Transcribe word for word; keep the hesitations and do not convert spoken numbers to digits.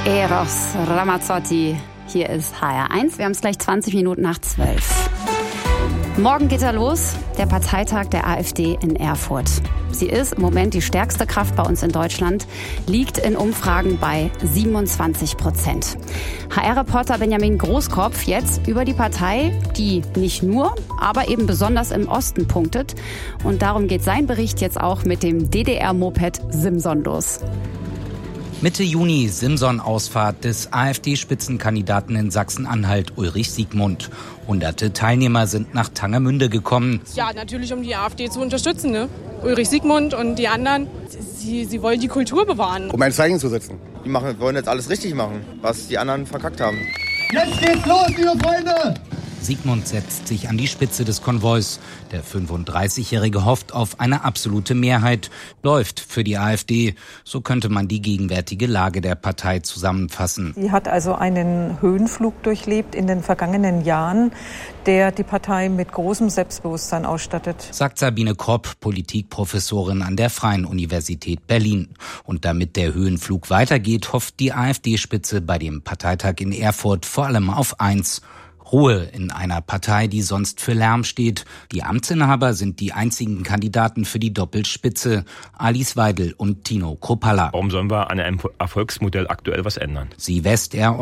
Eros Ramazzotti. Hier ist H R eins. Wir haben es gleich zwanzig Minuten nach zwölf. Morgen geht er los, der Parteitag der AfD in Erfurt. Sie ist im Moment die stärkste Kraft bei uns in Deutschland, liegt in Umfragen bei siebenundzwanzig Prozent. H R-Reporter Benjamin Großkopf jetzt über die Partei, die nicht nur, aber eben besonders im Osten punktet. Und darum geht sein Bericht jetzt auch mit dem D D R-Moped Simson los. Mitte Juni Simson-Ausfahrt des AfD-Spitzenkandidaten in Sachsen-Anhalt, Ulrich Siegmund. Hunderte Teilnehmer sind nach Tangermünde gekommen. Ja, natürlich, um die AfD zu unterstützen, ne? Ulrich Siegmund und die anderen, sie, sie wollen die Kultur bewahren. Um ein Zeichen zu setzen. Die machen, wollen jetzt alles richtig machen, was die anderen verkackt haben. Jetzt geht's los, liebe Freunde! Siegmund setzt sich an die Spitze des Konvois. Der fünfunddreißigjährige hofft auf eine absolute Mehrheit, läuft für die AfD. So könnte man die gegenwärtige Lage der Partei zusammenfassen. Sie hat also einen Höhenflug durchlebt in den vergangenen Jahren, der die Partei mit großem Selbstbewusstsein ausstattet. Sagt Sabine Kropp, Politikprofessorin an der Freien Universität Berlin. Und damit der Höhenflug weitergeht, hofft die AfD-Spitze bei dem Parteitag in Erfurt vor allem auf eins: Ruhe in einer Partei, die sonst für Lärm steht. Die Amtsinhaber sind die einzigen Kandidaten für die Doppelspitze, Alice Weidel und Tino Kruppalla. Warum sollen wir an einem Erfolgsmodell aktuell was ändern? Sie West, er